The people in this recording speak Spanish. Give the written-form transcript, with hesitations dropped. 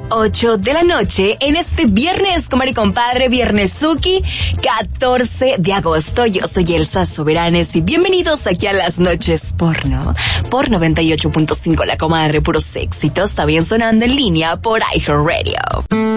8 de la noche en este viernes, comadre y compadre, viernes Suki, 14 de agosto. Yo soy Elsa Soberanes y bienvenidos aquí a Las Noches Porno, por 98.5 La Comadre, puros éxitos, está bien sonando en línea por iHeartRadio.